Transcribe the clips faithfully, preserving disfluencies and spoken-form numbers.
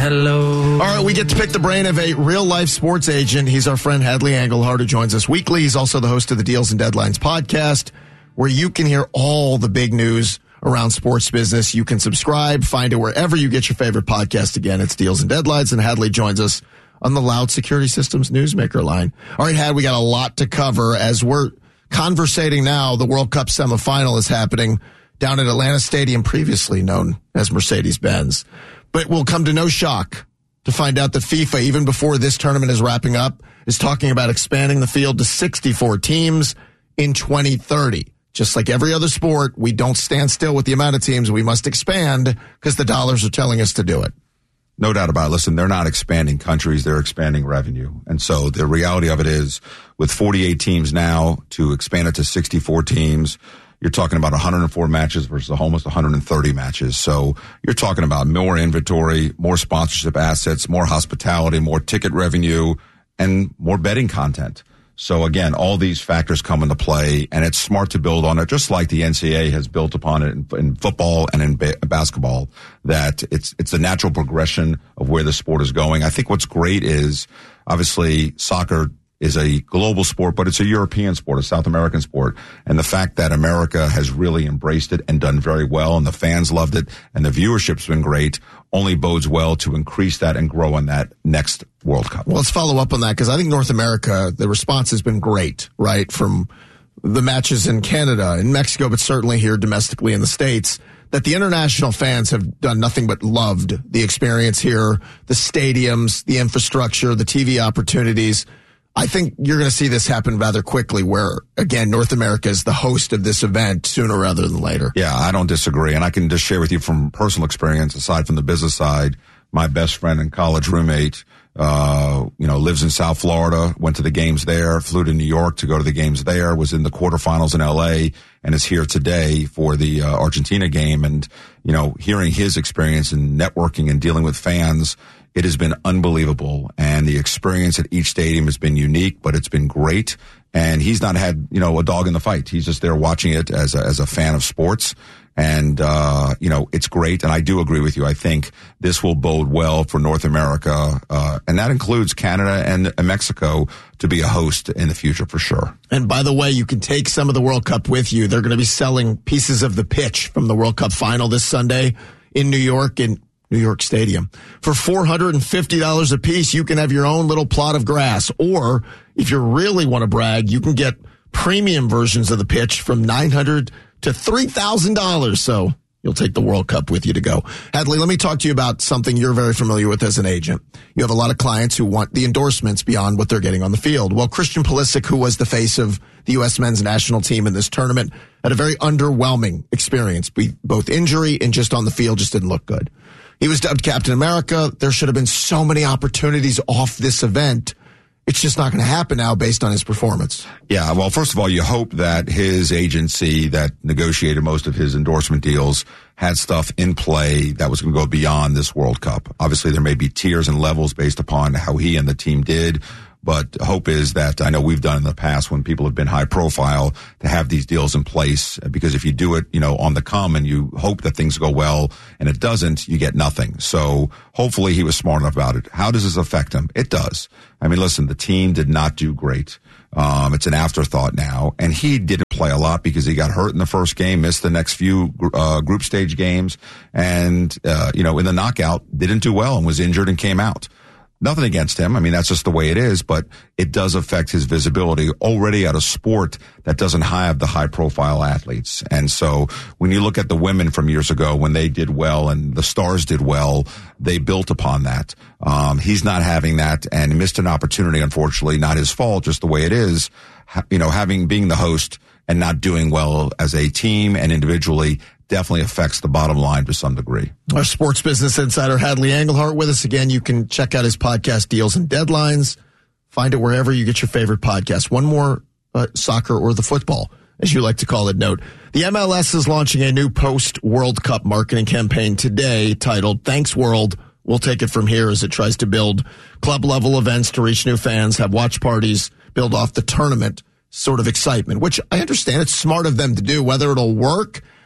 Hello. All right, we get to pick the brain of a real-life sports agent. He's our friend Hadley Engelhardt, who joins us weekly. He's also the host of the Deals and Deadlines podcast, where you can hear all the big news around sports business. You can subscribe, find it wherever you get your favorite podcast. Again, it's Deals and Deadlines, and Hadley joins us on the Loud Security Systems Newsmaker line. All right, Had, we got a lot to cover as we're conversating now. The World Cup semifinal is happening down at Atlanta Stadium, previously known as Mercedes-Benz. But we'll come to no shock to find out that FIFA, even before this tournament is wrapping up, is talking about expanding the field to sixty-four teams in twenty thirty. Just like every other sport, we don't stand still with the amount of teams. We must expand because the dollars are telling us to do it. No doubt about it. Listen, they're not expanding countries, they're expanding revenue. And so the reality of it is, with forty-eight teams now, to expand it to sixty-four teams, you're talking about one hundred four matches versus almost one hundred thirty matches. So you're talking about more inventory, more sponsorship assets, more hospitality, more ticket revenue, and more betting content. So again, all these factors come into play, and it's smart to build on it, just like the N C double A has built upon it in, in football and in ba- basketball, that it's it's a natural progression of where the sport is going. I think what's great is, obviously, soccer is a global sport, but it's a European sport, a South American sport. And the fact that America has really embraced it and done very well, and the fans loved it, and the viewership's been great, only bodes well to increase that and grow on that next World Cup. Well, let's follow up on that, because I think North America, the response has been great, right? From the matches in Canada and Mexico, but certainly here domestically in the States, that the international fans have done nothing but loved the experience here, the stadiums, the infrastructure, the T V opportunities. I think you're going to see this happen rather quickly where, again, North America is the host of this event sooner rather than later. Yeah, I don't disagree. And I can just share with you from personal experience, aside from the business side, my best friend and college roommate, uh, you know, lives in South Florida, went to the games there, flew to New York to go to the games there, was in the quarterfinals in L A, and is here today for the uh, Argentina game. And, you know, hearing his experience and networking and dealing with fans, it has been unbelievable, and the experience at each stadium has been unique, but it's been great. And he's not had, you know, a dog in the fight. He's just there watching it as a, as a fan of sports. And, uh, you know, it's great. And I do agree with you. I think this will bode well for North America. Uh, and that includes Canada and Mexico to be a host in the future for sure. And by the way, you can take some of the World Cup with you. They're going to be selling pieces of the pitch from the World Cup final this Sunday in New York, in New York Stadium. For four hundred fifty dollars a piece, you can have your own little plot of grass. Or if you really want to brag, you can get premium versions of the pitch from nine hundred dollars to three thousand dollars. So you'll take the World Cup with you to go. Hadley, let me talk to you about something you're very familiar with as an agent. You have a lot of clients who want the endorsements beyond what they're getting on the field. Well, Christian Pulisic, who was the face of the U S men's national team in this tournament, had a very underwhelming experience, both injury and just on the field, just didn't look good. He was dubbed Captain America. There should have been so many opportunities off this event. It's just not going to happen now based on his performance. Yeah, well, first of all, you hope that his agency that negotiated most of his endorsement deals had stuff in play that was going to go beyond this World Cup. Obviously, there may be tiers and levels based upon how he and the team did. But hope is that, I know we've done in the past when people have been high profile, to have these deals in place, because if you do it, you know, on the come and you hope that things go well and it doesn't, you get nothing. So hopefully he was smart enough about it. How does this affect him? It does. I mean, listen, the team did not do great. Um, it's an afterthought now, and he didn't play a lot because he got hurt in the first game, missed the next few uh, group stage games, and, uh, you know, in the knockout, didn't do well and was injured and came out. Nothing against him. I mean, that's just the way it is, but it does affect his visibility already at a sport that doesn't have the high profile athletes. And so when you look at the women from years ago, when they did well and the stars did well, they built upon that. Um, he's not having that and missed an opportunity, unfortunately, not his fault, just the way it is. Ha- you know, having, being the host and not doing well as a team and individually definitely affects the bottom line to some degree. Our sports business insider, Hadley Engelhardt, with us again. You can check out his podcast, Deals and Deadlines. Find it wherever you get your favorite podcast. One more uh, soccer or the football, as you like to call it, note. The M L S is launching a new post-World Cup marketing campaign today titled Thanks World, We'll Take It From Here, as it tries to build club-level events to reach new fans, have watch parties, build off the tournament sort of excitement, which I understand it's smart of them to do. Whether it'll work,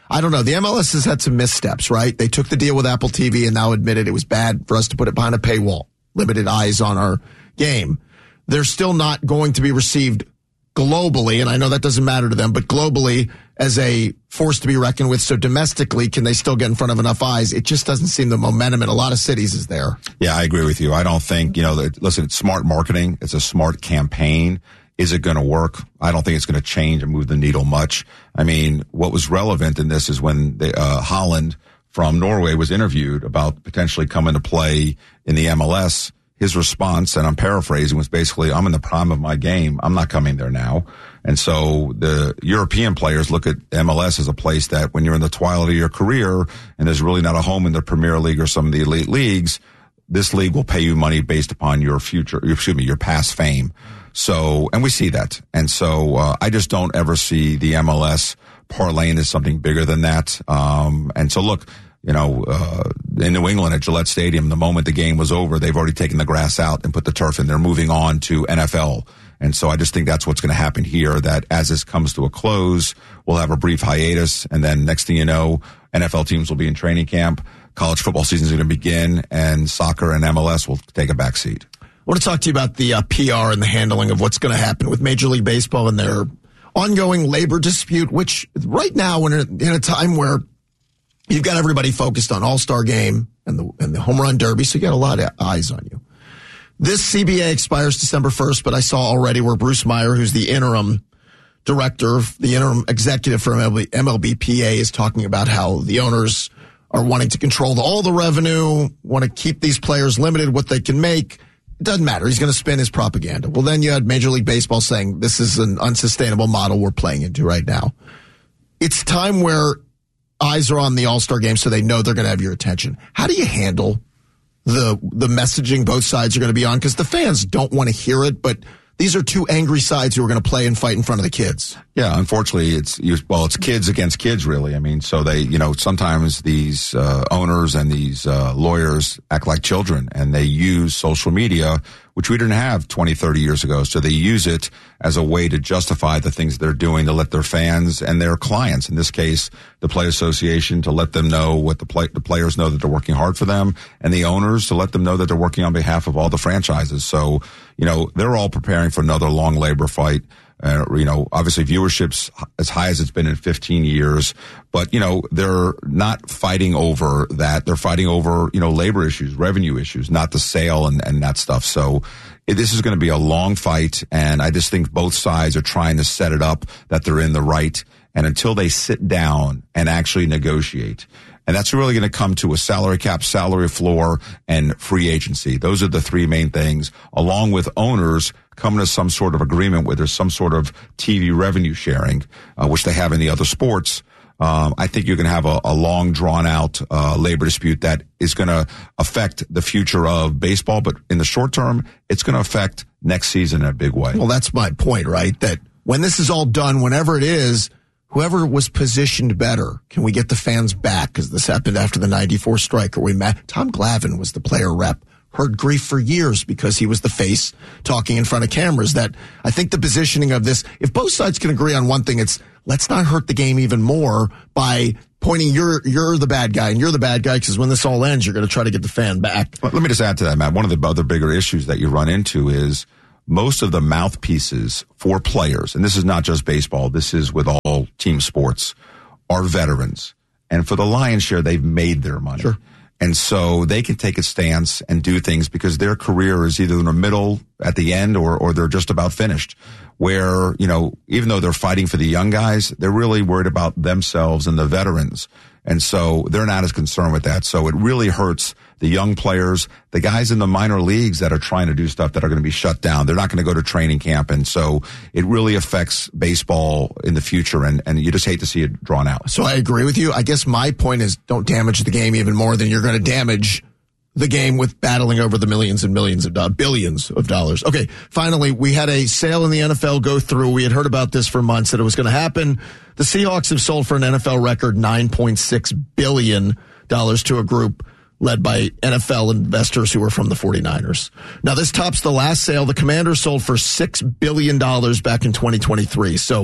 I don't know. The M L S has had some missteps, right? They took the deal with Apple T V and now admitted it was bad for us to put it behind a paywall, limited eyes on our game. They're still not going to be received globally, and I know that doesn't matter to them, but globally as a force to be reckoned with. So domestically, can they still get in front of enough eyes? It just doesn't seem the momentum in a lot of cities is there. Yeah, I agree with you. I don't think, you know, that, listen, it's smart marketing. It's a smart campaign. Is it going to work? I don't think it's going to change and move the needle much. I mean, what was relevant in this is when the, uh, Holland from Norway was interviewed about potentially coming to play in the M L S. His response, and I'm paraphrasing, was basically, I'm in the prime of my game. I'm not coming there now. And so the European players look at M L S as a place that when you're in the twilight of your career and there's really not a home in the Premier League or some of the elite leagues, this league will pay you money based upon your future, excuse me, your past fame. So, and we see that. And so, uh, I just don't ever see the M L S parlaying as something bigger than that. Um, and so look, you know, uh, in New England at Gillette Stadium, the moment the game was over, they've already taken the grass out and put the turf in. They're moving on to N F L. And so I just think that's what's going to happen here, that as this comes to a close, we'll have a brief hiatus. And then next thing you know, N F L teams will be in training camp. College football season is going to begin, and soccer and M L S will take a back seat. I want to talk to you about the uh, P R and the handling of what's going to happen with Major League Baseball and their ongoing labor dispute, which right now, when in a time where you've got everybody focused on All-Star Game and the and the Home Run Derby, so you got a lot of eyes on you. This C B A expires December first, but I saw already where Bruce Meyer, who's the interim director, the interim executive for M L B P A, is talking about how the owners are wanting to control the, all the revenue, want to keep these players limited, what they can make. It doesn't matter. He's going to spin his propaganda. Well, then you had Major League Baseball saying this is an unsustainable model we're playing into right now. It's time where eyes are on the All-Star Game, so they know they're going to have your attention. How do you handle the the messaging both sides are going to be on? Because the fans don't want to hear it, but these are two angry sides who are going to play and fight in front of the kids. Yeah, unfortunately, it's well, it's kids against kids, really. I mean, so they, you know, sometimes these uh, owners and these uh, lawyers act like children, and they use social media, which we didn't have twenty, thirty years ago. So they use it as a way to justify the things they're doing to let their fans and their clients, in this case, the Play Association, to let them know what the play, the players know that they're working hard for them, and the owners to let them know that they're working on behalf of all the franchises. So, you know, they're all preparing for another long labor fight. Uh, you know, obviously viewership's as high as it's been in fifteen years, but, you know, they're not fighting over that. They're fighting over, you know, labor issues, revenue issues, not the sale and, and that stuff. So it, this is going to be a long fight. And I just think both sides are trying to set it up that they're in the right. And until they sit down and actually negotiate, and that's really going to come to a salary cap, salary floor, and free agency. Those are the three main things, along with owners coming to some sort of agreement where there's some sort of T V revenue sharing, uh, which they have in the other sports. Um, I think you're going to have a, a long, drawn-out uh, labor dispute that is going to affect the future of baseball. But in the short term, it's going to affect next season in a big way. Well, that's my point, right? That when this is all done, whenever it is, whoever was positioned better, can we get the fans back? Because this happened after the ninety-four strike. Or we met, Tom Glavine was the player rep, heard grief for years because he was the face talking in front of cameras. That I think the positioning of this, if both sides can agree on one thing, it's let's not hurt the game even more by pointing you're you're the bad guy and you're the bad guy, because when this all ends, you're going to try to get the fan back. Let me just add to that, Matt. One of the other bigger issues that you run into is most of the mouthpieces for players, and this is not just baseball, this is with all team sports, are veterans. And for the lion's share, they've made their money. Sure. And so they can take a stance and do things because their career is either in the middle, at the end, or, or they're just about finished. Where, you know, even though they're fighting for the young guys, they're really worried about themselves and the veterans. And so they're not as concerned with that. So it really hurts the young players, the guys in the minor leagues that are trying to do stuff that are going to be shut down. They're not going to go to training camp. And so it really affects baseball in the future. And, and you just hate to see it drawn out. So I agree with you. I guess my point is don't damage the game even more than you're going to damage the game with battling over the millions and millions of dollars, billions of dollars. Okay, finally, we had a sale in the N F L go through. We had heard about this for months, that it was going to happen. The Seahawks have sold for an N F L record nine point six billion dollars to a group led by N F L investors who are from the forty-niners. Now, this tops the last sale. The Commanders sold for six billion dollars back in twenty twenty-three. So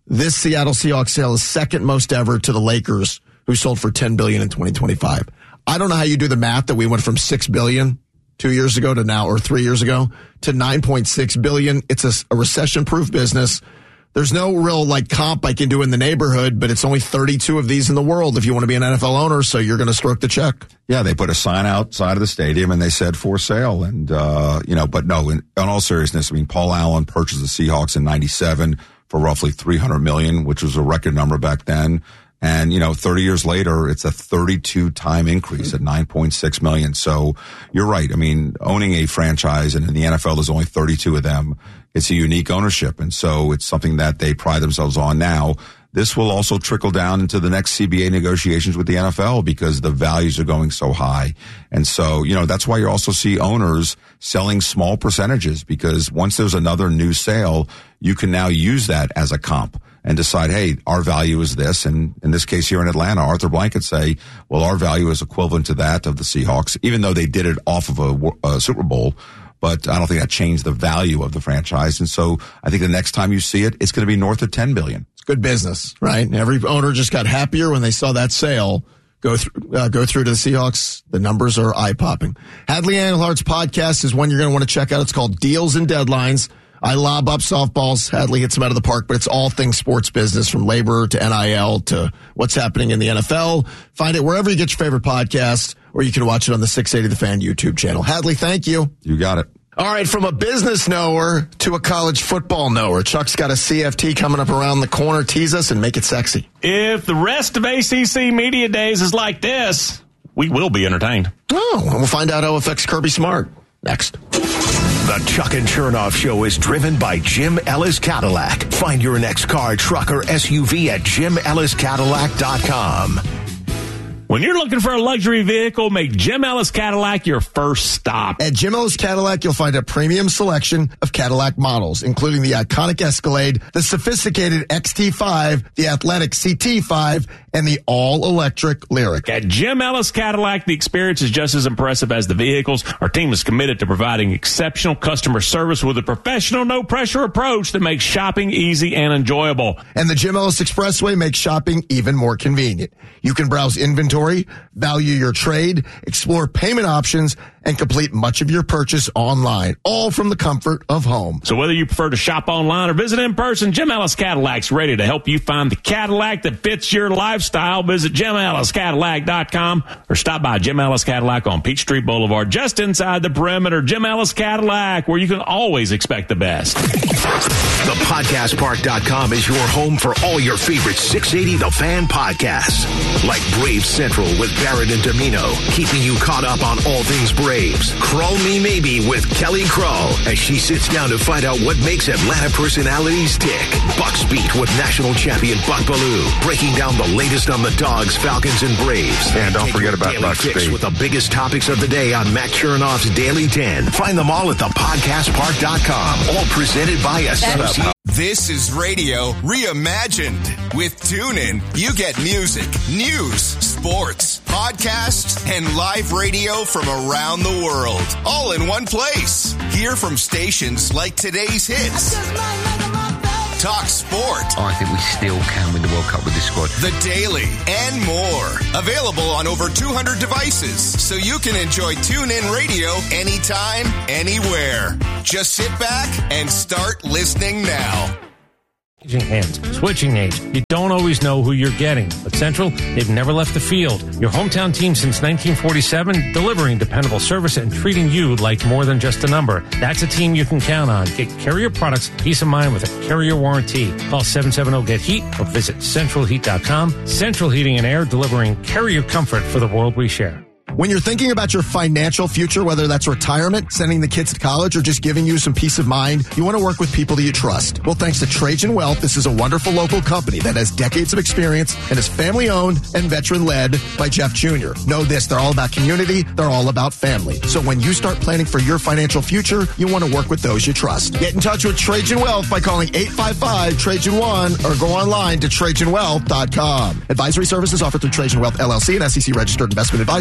This Seattle Seahawks sale is second most ever to the Lakers, who sold for ten billion dollars in twenty twenty-five. I don't know how you do the math that we went from six billion dollars two years ago to now, or three years ago, to nine point six billion dollars. It's a, a recession-proof business. There's no real like comp I can do in the neighborhood, but it's only thirty-two of these in the world if you want to be an N F L owner, so you're going to stroke the check. Yeah, they put a sign outside of the stadium and they said for sale. And, uh, you know, but no, in, in all seriousness, I mean, Paul Allen purchased the Seahawks in ninety-seven for roughly three hundred million dollars, which was a record number back then. And, you know, thirty years later, it's a thirty-two time increase at nine point six million dollars. So you're right. I mean, owning a franchise, and in the N F L, there's only thirty-two of them. It's a unique ownership. And so it's something that they pride themselves on now. This will also trickle down into the next C B A negotiations with the N F L because the values are going so high. And so, you know, that's why you also see owners selling small percentages, because once there's another new sale, you can now use that as a comp and decide, hey, our value is this. And in this case here in Atlanta, Arthur Blank could say, well, our value is equivalent to that of the Seahawks, even though they did it off of a, a Super Bowl. But I don't think that changed the value of the franchise. And so I think the next time you see it, it's going to be north of ten billion dollars. It's good business, right? Every owner just got happier when they saw that sale go through, uh, go through to the Seahawks. The numbers are eye-popping. Hadley Engelhardt's podcast is one you're going to want to check out. It's called Deals and Deadlines. I lob up softballs. Hadley hits them out of the park, but it's all things sports business, from labor to N I L to what's happening in the N F L. Find it wherever you get your favorite podcast, or you can watch it on the six eighty The Fan YouTube channel. Hadley, thank you. You got it. All right, from a business knower to a college football knower, Chuck's got a C F T coming up around the corner. Tease us and make it sexy. If the rest of A C C Media Days is like this, we will be entertained. Oh, and we'll find out how it affects Kirby Smart next. The Chuck and Chernoff Show is driven by Jim Ellis Cadillac. Find your next car, truck, or S U V at jim ellis cadillac dot com. When you're looking for a luxury vehicle, make Jim Ellis Cadillac your first stop. At Jim Ellis Cadillac, you'll find a premium selection of Cadillac models, including the iconic Escalade, the sophisticated X T five, the athletic C T five, and the all-electric Lyriq. At Jim Ellis Cadillac, the experience is just as impressive as the vehicles. Our team is committed to providing exceptional customer service with a professional, no-pressure approach that makes shopping easy and enjoyable. And the Jim Ellis Expressway makes shopping even more convenient. You can browse inventory, value your trade, explore payment options, and complete much of your purchase online, all from the comfort of home. So whether you prefer to shop online or visit in person, Jim Ellis Cadillac's ready to help you find the Cadillac that fits your lifestyle. Visit jim ellis cadillac dot com or stop by Jim Ellis Cadillac on Peachtree Boulevard, just inside the perimeter. Jim Ellis Cadillac, where you can always expect the best. The podcast park dot com is your home for all your favorite six eighty The Fan podcasts, like Braves Central with Barrett and Domino, keeping you caught up on all things Braves. Crawl Me Maybe with Kelly Crawl, as she sits down to find out what makes Atlanta personalities tick. Bucks Beat with national champion Buck Bellew, breaking down the latest on the Dogs, Falcons, and Braves. And don't forget about Bucks Beat. With the biggest topics of the day on Matt Chernoff's Daily ten. Find them all at the podcast park dot com. All presented by Association. This is radio reimagined. With TuneIn, you get music, news, sports, podcasts, and live radio from around the world, all in one place. Hear from stations like Today's Hits, Talk Sport, I think we still can win the World Cup with this squad, The Daily, and more. Available on over two hundred devices, so you can enjoy TuneIn Radio anytime, anywhere. Just sit back and start listening now. Changing hands, switching age. You don't always know who you're getting. But Central, they've never left the field. Your hometown team since nineteen forty-seven, delivering dependable service and treating you like more than just a number. That's a team you can count on. Get Carrier products, peace of mind with a Carrier warranty. Call seven seven zero, get heat or visit central heat dot com. Central Heating and Air, delivering Carrier comfort for the world we share. When you're thinking about your financial future, whether that's retirement, sending the kids to college, or just giving you some peace of mind, you want to work with people that you trust. Well, thanks to Trajan Wealth, this is a wonderful local company that has decades of experience and is family-owned and veteran-led by Jeff Junior Know this, they're all about community, they're all about family. So when you start planning for your financial future, you want to work with those you trust. Get in touch with Trajan Wealth by calling eight five five, Trajan one or go online to trajan wealth dot com. Advisory services offered through Trajan Wealth, L L C, an S E C registered investment advisor, paid advertising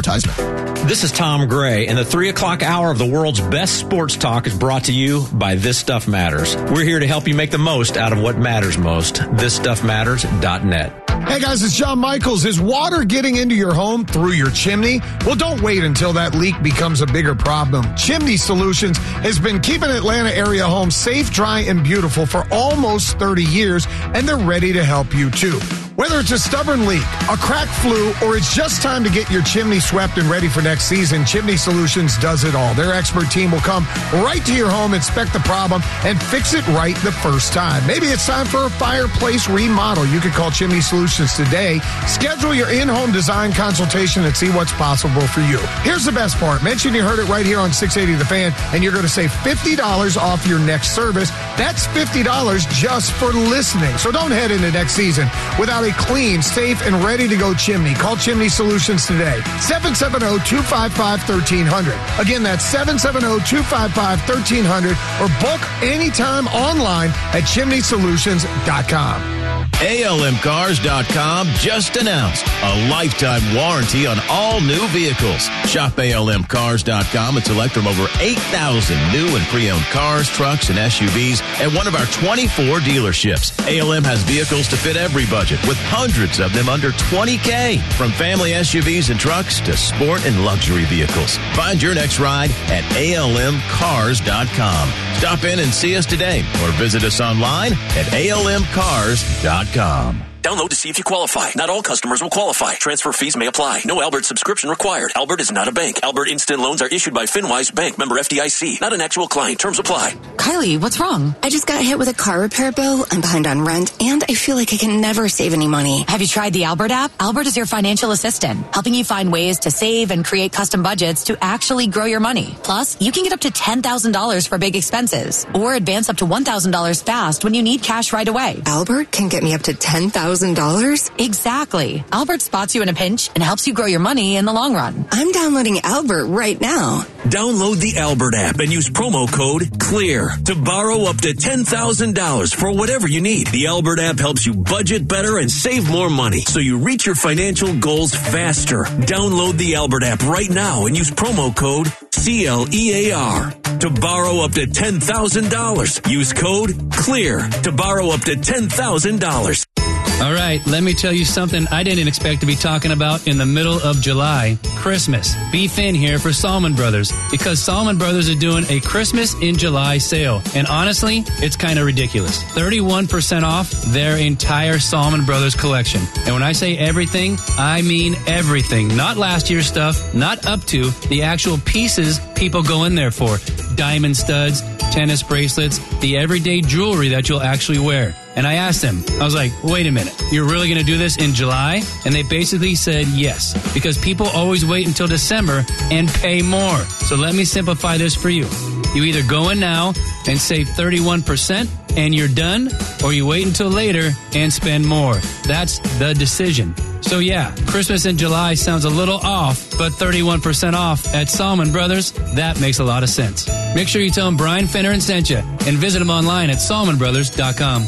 advertisement. This is Tom Gray, and the three o'clock hour of the world's best sports talk is brought to you by This Stuff Matters. We're here to help you make the most out of what matters most. this stuff matters dot net. Hey guys, it's John Michaels. Is water getting into your home through your chimney? Well, don't wait until that leak becomes a bigger problem. Chimney Solutions has been keeping Atlanta area homes safe, dry, and beautiful for almost thirty years, and they're ready to help you too. Whether it's a stubborn leak, a crack flew, or it's just time to get your chimney swept and ready for next season, Chimney Solutions does it all. Their expert team will come right to your home, inspect the problem, and fix it right the first time. Maybe it's time for a fireplace remodel. You could call Chimney Solutions today. Schedule your in-home design consultation and see what's possible for you. Here's the best part. Mention you heard it right here on six eighty The Fan, and you're going to save fifty dollars off your next service. That's fifty dollars just for listening. So don't head into next season without a clean, safe, and ready-to-go chimney. Call Chimney Solutions today. seven seven zero, two five five, one three zero zero. Again, that's seven seven zero, two five five, one three zero zero, or book anytime online at chimney solutions dot com. A L M cars dot com just announced a lifetime warranty on all new vehicles. Shop A L M cars dot com and select from over eight thousand new and pre-owned cars, trucks, and S U Vs at one of our twenty-four dealerships. A L M has vehicles to fit every budget, with hundreds of them under twenty K. From family S U Vs and trucks to sport and luxury vehicles. Find your next ride at A L M cars dot com. Stop in and see us today or visit us online at A L M cars dot com. Download to see if you qualify. Not all customers will qualify. Transfer fees may apply. No Albert subscription required. Albert is not a bank. Albert Instant Loans are issued by FinWise Bank, member F D I C. Not an actual client. Terms apply. Kylie, what's wrong? I just got hit with a car repair bill. I'm behind on rent, and I feel like I can never save any money. Have you tried the Albert app? Albert is your financial assistant, helping you find ways to save and create custom budgets to actually grow your money. Plus, you can get up to ten thousand dollars for big expenses, or advance up to one thousand dollars fast when you need cash right away. Albert can get me up to ten thousand dollars? Exactly. Albert spots you in a pinch and helps you grow your money in the long run. I'm downloading Albert right now. Download the Albert app and use promo code CLEAR to borrow up to ten thousand dollars for whatever you need. The Albert app helps you budget better and save more money so you reach your financial goals faster. Download the Albert app right now and use promo code C L E A R to borrow up to ten thousand dollars. Use code CLEAR to borrow up to ten thousand dollars. All right, let me tell you something I didn't expect to be talking about in the middle of July. Christmas. Be Finn here for Salmon Brothers, because Salmon Brothers are doing a Christmas in July sale. And honestly, it's kind of ridiculous. thirty-one percent off their entire Salmon Brothers collection. And when I say everything, I mean everything. Not last year's stuff, not up to the actual pieces people go in there for. Diamond studs, tennis bracelets, the everyday jewelry that you'll actually wear. And I asked them, I was like, wait a minute, you're really going to do this in July? And they basically said yes, because people always wait until December and pay more. So let me simplify this for you. You either go in now and save thirty-one percent and you're done, or you wait until later and spend more. That's the decision. So yeah, Christmas in July sounds a little off, but thirty-one percent off at Salmon Brothers, that makes a lot of sense. Make sure you tell them Brian Finneran sent you, and visit them online at salmon brothers dot com.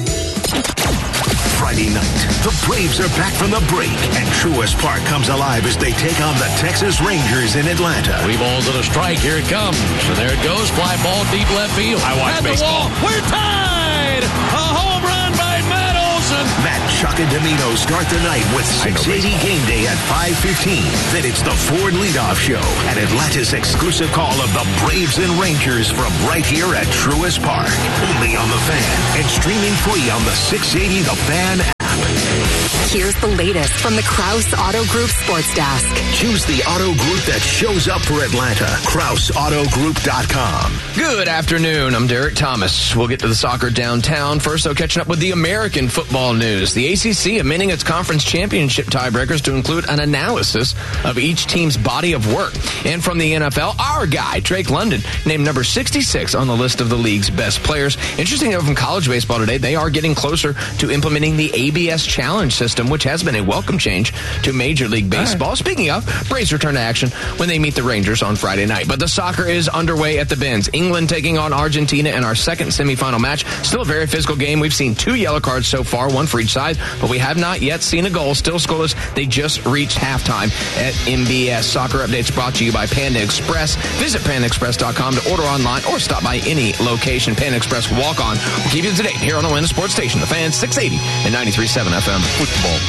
Friday night, the Braves are back from the break, and Truist Park comes alive as they take on the Texas Rangers in Atlanta. Three balls and a strike. Here it comes. And there it goes. Fly ball deep left field. I watch At baseball. The wall. We're tied. A home run by Matt Olson. Matt, Chuck, and Domino start the night with six eighty Game Day at five fifteen. Then it's the Ford Leadoff Show, an Atlanta's exclusive call of the Braves and Rangers from right here at Truist Park. Only on The Fan and streaming free on the six eighty The Fan app. Here's the latest from the Krause Auto Group Sports Desk. Choose the auto group that shows up for Atlanta. Krause Auto Group dot com. Good afternoon. I'm Derek Thomas. We'll get to the soccer downtown. First, though, catching up with the American football news. The A C C amending its conference championship tiebreakers to include an analysis of each team's body of work. And from the N F L, our guy, Drake London, named number sixty-six on the list of the league's best players. Interesting, though, from college baseball today, they are getting closer to implementing the A B S challenge system system, which has been a welcome change to Major League Baseball. Right. Speaking of, Braves return to action when they meet the Rangers on Friday night. But the soccer is underway at the Benz. England taking on Argentina in our second semifinal match. Still a very physical game. We've seen two yellow cards so far, one for each side, but we have not yet seen a goal. Still scoreless. They just reached halftime at M B S. Soccer Updates brought to you by Panda Express. Visit panda express dot com to order online or stop by any location. Panda Express Walk On will keep you up to date here on Atlanta Sports Station. The Fan, six eighty and ninety-three point seven F M. Football.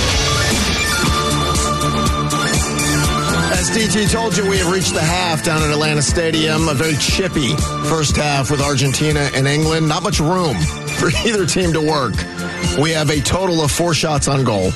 As D T told you, we have reached the half down at Atlanta Stadium. A very chippy first half with Argentina and England. Not much room for either team to work. We have a total of four shots on goal.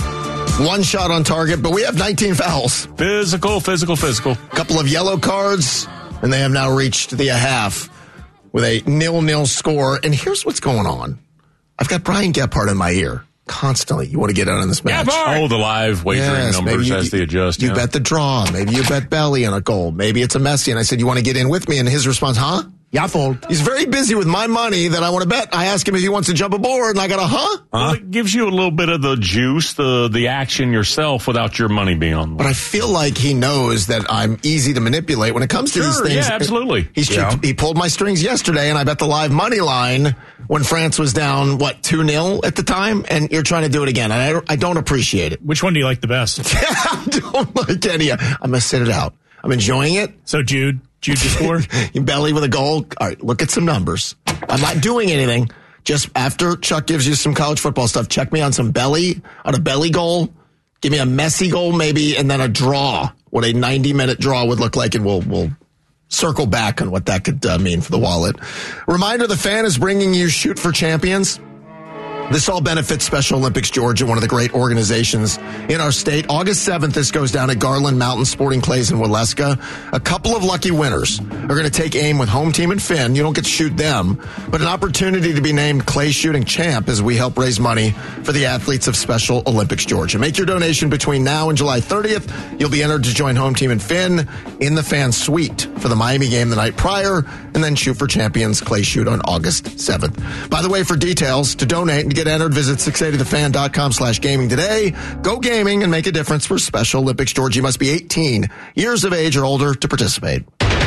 One shot on target, but we have nineteen fouls. Physical, physical, physical. A couple of yellow cards, and they have now reached the half with a nil-nil score. And here's what's going on. I've got Brian Gephardt in my ear constantly. You want to get out on this match? Gephardt! Oh, the live wagering yes, numbers you, as they adjust. You yeah. bet the draw. Maybe you bet belly on a goal. Maybe it's a Messi. And I said, you want to get in with me? And his response, huh? Yeah, fold. He's very busy with my money that I want to bet. I ask him if he wants to jump aboard, and I got a huh? Well, it gives you a little bit of the juice, the the action yourself without your money being on the line. But I feel like he knows that I'm easy to manipulate when it comes to sure, these things. Yeah, absolutely. He's yeah. He pulled my strings yesterday, and I bet the live money line when France was down, what, two nil at the time? And you're trying to do it again. And I don't, I don't appreciate it. Which one do you like the best? I don't like any. I'm going to sit it out. I'm enjoying it. So, Jude, Jude to score? You belly with a goal. All right, look at some numbers. I'm not doing anything. Just after Chuck gives you some college football stuff, check me on some belly, on a belly goal. Give me a Messi goal maybe, and then a draw. What a ninety-minute draw would look like, and we'll we'll circle back on what that could uh, mean for the wallet. Reminder, the Fan is bringing you Shoot for Champions. This all benefits Special Olympics Georgia, one of the great organizations in our state. August seventh, this goes down at Garland Mountain Sporting Clays in Waleska. A couple of lucky winners are going to take aim with home team and Finn. You don't get to shoot them, but an opportunity to be named clay shooting champ as we help raise money for the athletes of Special Olympics Georgia. Make your donation between now and July thirtieth. You'll be entered to join home team and Finn in the Fan Suite for the Miami game the night prior, and then Shoot for Champions clay shoot on August seventh. By the way, for details, to donate and get entered, visit six eighty the fan dot com slash gaming today. Go gaming and make a difference for Special Olympics Georgia. You must be eighteen years of age or older to participate.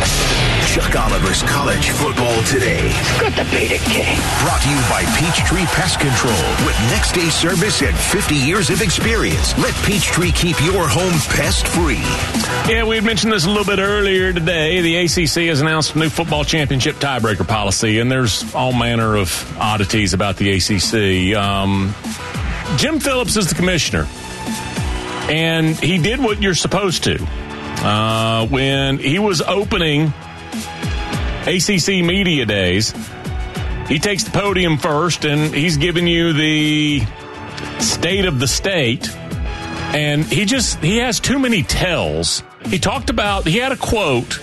Chuck Oliver's College Football Today. Got the beta king. Brought to you by Peachtree Pest Control. With next day service and fifty years of experience, let Peachtree keep your home pest free. Yeah, we had mentioned this a little bit earlier today. The A C C has announced a new football championship tiebreaker policy, and there's all manner of oddities about the A C C. Um, Jim Phillips is the commissioner, and he did what you're supposed to. Uh, when he was opening A C C Media Days, he takes the podium first, and he's giving you the state of the state. And he just, he has too many tells. He talked about, he had a quote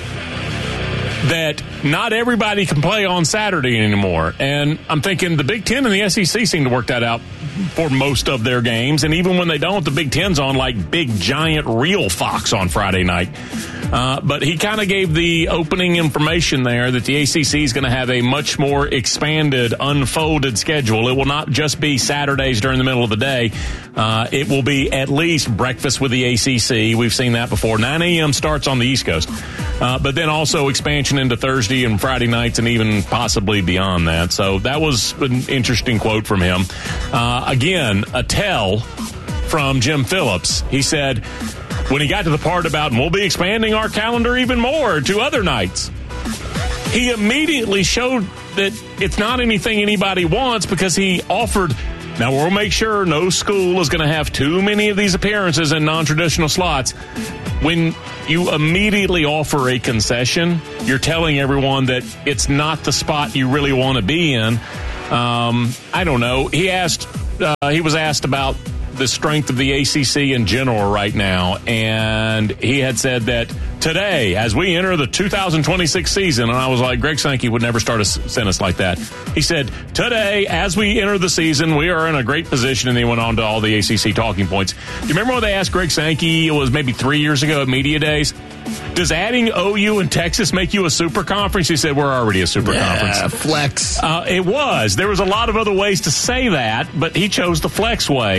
that not everybody can play on Saturday anymore. And I'm thinking the Big Ten and the S E C seem to work that out for most of their games. And even when they don't, the Big Ten's on like big, giant, real Fox on Friday night. Uh, but he kind of gave the opening information there that the A C C is going to have a much more expanded, unfolded schedule. It will not just be Saturdays during the middle of the day. Uh, it will be at least breakfast with the A C C. We've seen that before. nine a.m. starts on the East Coast. Uh, but then also expansion into Thursday and Friday nights and even possibly beyond that. So that was an interesting quote from him. Uh, again, a tell from Jim Phillips. He said, when he got to the part about, and we'll be expanding our calendar even more to other nights, he immediately showed that it's not anything anybody wants, because he offered, now we'll make sure no school is going to have too many of these appearances in non-traditional slots. When you immediately offer a concession, you're telling everyone that it's not the spot you really want to be in. Um, I don't know. He asked, uh, he was asked about the strength of the A C C in general right now, and he had said that today, as we enter the two thousand twenty-six season, and I was like, Greg Sankey would never start a sentence like that. He said, today, as we enter the season, we are in a great position, and he went on to all the A C C talking points. You remember when they asked Greg Sankey, it was maybe three years ago at Media Days, does adding O U and Texas make you a super conference? He said, we're already a super yeah, conference. Flex. Uh, it was. There was a lot of other ways to say that, but he chose the flex way.